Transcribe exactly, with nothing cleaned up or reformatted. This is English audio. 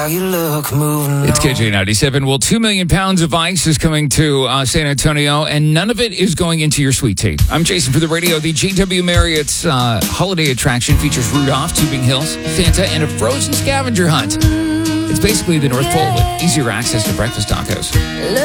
you look moving It's K J ninety-seven. Well, two million pounds of ice is coming to uh, San Antonio, and none of it is going into your sweet tea. I'm Jason for the radio. The J W Marriott's uh, holiday attraction features Rudolph, Tubing Hills, Santa, and a frozen scavenger hunt. It's basically the North Pole with easier access to breakfast tacos.